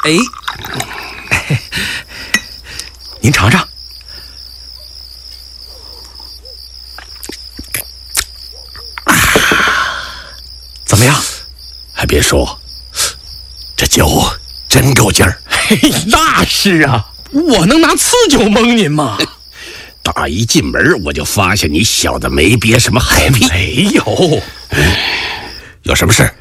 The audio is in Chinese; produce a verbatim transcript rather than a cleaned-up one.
哎，您尝尝。啊，怎么样？ 还别说，这酒真够劲儿。 那是啊，我能拿刺酒蒙您吗？ 打一进门我就发现你小子没憋什么好屁。 没有。 有什么事